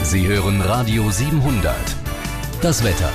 Sie hören Radio 700. Das Wetter.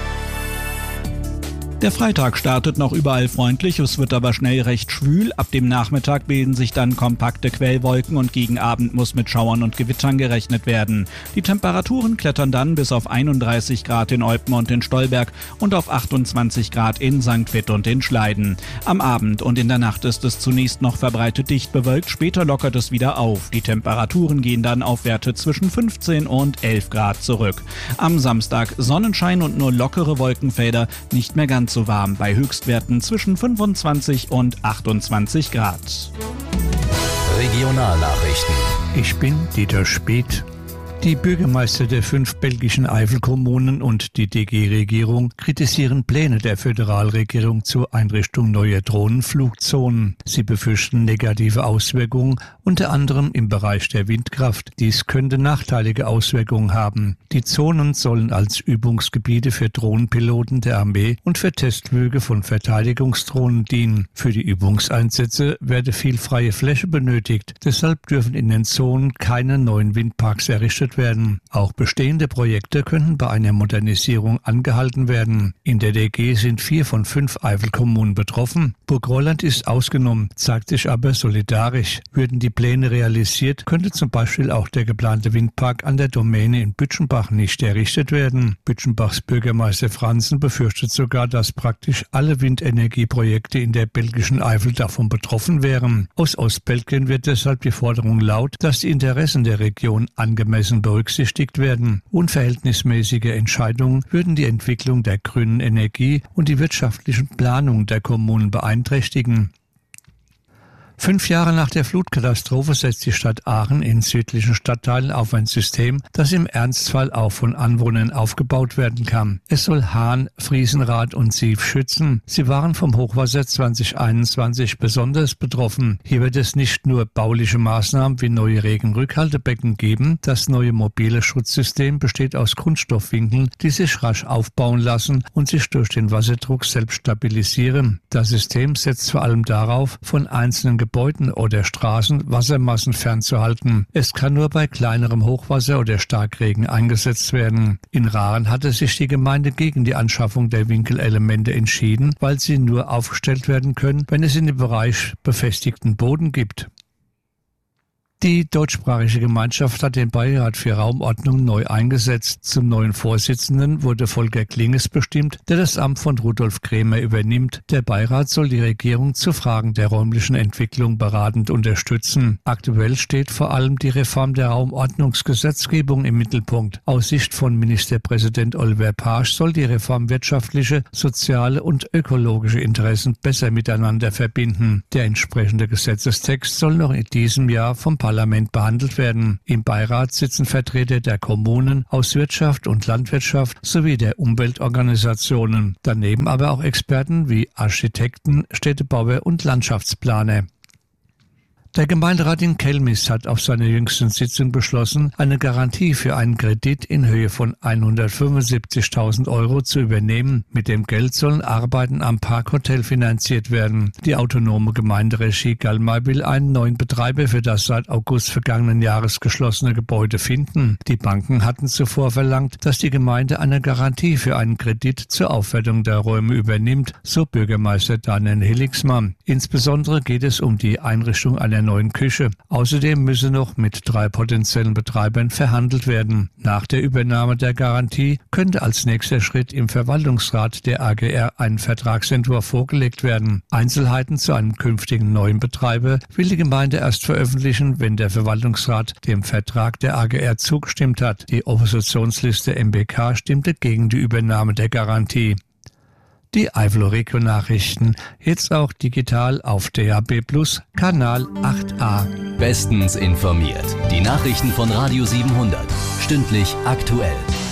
Der Freitag startet noch überall freundlich, es wird aber schnell recht schwül. Ab dem Nachmittag bilden sich dann kompakte Quellwolken und gegen Abend muss mit Schauern und Gewittern gerechnet werden. Die Temperaturen klettern dann bis auf 31 Grad in Eupen und in Stolberg und auf 28 Grad in St. Vith und in Schleiden. Am Abend und in der Nacht ist es zunächst noch verbreitet dicht bewölkt, später lockert es wieder auf. Die Temperaturen gehen dann auf Werte zwischen 15 und 11 Grad zurück. Am Samstag Sonnenschein und nur lockere Wolkenfelder, nicht mehr ganz so warm, bei Höchstwerten zwischen 25 und 28 Grad. Regionalnachrichten. Ich bin Dieter Speth. Die Bürgermeister der 5 belgischen Eifelkommunen und die DG-Regierung kritisieren Pläne der Föderalregierung zur Einrichtung neuer Drohnenflugzonen. Sie befürchten negative Auswirkungen, unter anderem im Bereich der Windkraft. Dies könnte nachteilige Auswirkungen haben. Die Zonen sollen als Übungsgebiete für Drohnenpiloten der Armee und für Testflüge von Verteidigungsdrohnen dienen. Für die Übungseinsätze werde viel freie Fläche benötigt. Deshalb dürfen in den Zonen keine neuen Windparks errichtet werden. Auch bestehende Projekte könnten bei einer Modernisierung angehalten werden. In der DG sind 4 von 5 Eifelkommunen betroffen. Burg-Roland ist ausgenommen, zeigt sich aber solidarisch. Würden die Pläne realisiert, könnte zum Beispiel auch der geplante Windpark an der Domäne in Bütchenbach nicht errichtet werden. Bütchenbachs Bürgermeister Franzen befürchtet sogar, dass praktisch alle Windenergieprojekte in der belgischen Eifel davon betroffen wären. Aus Ostbelgien wird deshalb die Forderung laut, dass die Interessen der Region angemessen berücksichtigt werden. Unverhältnismäßige Entscheidungen würden die Entwicklung der grünen Energie und die wirtschaftlichen Planungen der Kommunen beeinträchtigen. 5 Jahre nach der Flutkatastrophe setzt die Stadt Aachen in südlichen Stadtteilen auf ein System, das im Ernstfall auch von Anwohnern aufgebaut werden kann. Es soll Hahn, Friesenrad und Sief schützen. Sie waren vom Hochwasser 2021 besonders betroffen. Hier wird es nicht nur bauliche Maßnahmen wie neue Regenrückhaltebecken geben. Das neue mobile Schutzsystem besteht aus Kunststoffwinkeln, die sich rasch aufbauen lassen und sich durch den Wasserdruck selbst stabilisieren. Das System setzt vor allem darauf, von einzelnen Gebäuden oder Straßen Wassermassen fernzuhalten. Es kann nur bei kleinerem Hochwasser oder Starkregen eingesetzt werden. In Rahren hatte sich die Gemeinde gegen die Anschaffung der Winkelelemente entschieden, weil sie nur aufgestellt werden können, wenn es in dem Bereich befestigten Boden gibt. Die deutschsprachige Gemeinschaft hat den Beirat für Raumordnung neu eingesetzt. Zum neuen Vorsitzenden wurde Volker Klinges bestimmt, der das Amt von Rudolf Krämer übernimmt. Der Beirat soll die Regierung zu Fragen der räumlichen Entwicklung beratend unterstützen. Aktuell steht vor allem die Reform der Raumordnungsgesetzgebung im Mittelpunkt. Aus Sicht von Ministerpräsident Oliver Pasch soll die Reform wirtschaftliche, soziale und ökologische Interessen besser miteinander verbinden. Der entsprechende Gesetzestext soll noch in diesem Jahr vom Parlament behandelt werden. Im Beirat sitzen Vertreter der Kommunen aus Wirtschaft und Landwirtschaft sowie der Umweltorganisationen. Daneben aber auch Experten wie Architekten, Städtebauer und Landschaftsplaner. Der Gemeinderat in Kelmis hat auf seiner jüngsten Sitzung beschlossen, eine Garantie für einen Kredit in Höhe von 175.000 € zu übernehmen. Mit dem Geld sollen Arbeiten am Parkhotel finanziert werden. Die autonome Gemeinderegie Galmay will einen neuen Betreiber für das seit August vergangenen Jahres geschlossene Gebäude finden. Die Banken hatten zuvor verlangt, dass die Gemeinde eine Garantie für einen Kredit zur Aufwertung der Räume übernimmt, so Bürgermeister Daniel Hilligsmann. Insbesondere geht es um die Einrichtung einer neuen Küche. Außerdem müsse noch mit 3 potenziellen Betreibern verhandelt werden. Nach der Übernahme der Garantie könnte als nächster Schritt im Verwaltungsrat der AGR ein Vertragsentwurf vorgelegt werden. Einzelheiten zu einem künftigen neuen Betreiber will die Gemeinde erst veröffentlichen, wenn der Verwaltungsrat dem Vertrag der AGR zugestimmt hat. Die Oppositionsliste MBK stimmte gegen die Übernahme der Garantie. Die Eifel-Regio-Nachrichten, jetzt auch digital auf DAB+, Kanal 8a. Bestens informiert. Die Nachrichten von Radio 700. Stündlich aktuell.